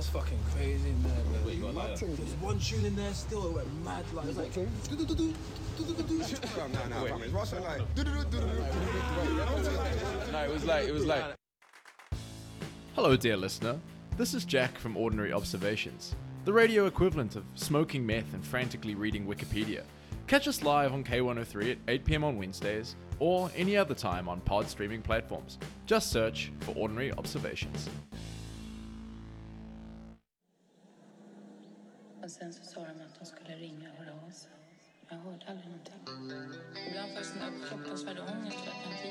was fucking crazy, man. Wait, you got like There's one tune in there still, it went mad. Like, it was like, No, it's Russell like. no, it was like. Hello, dear listener. This is Jack from Ordinary Observations, the radio equivalent of smoking meth and frantically reading Wikipedia. Catch us live on K103 at 8 PM on Wednesdays, or any other time on pod streaming platforms. Just search for Ordinary Observations. Och sen så sa de att de skulle ringa och höra av sig. Jag hörde aldrig någonting. Ibland får jag sån här fruktansvärd ångest för att jag inte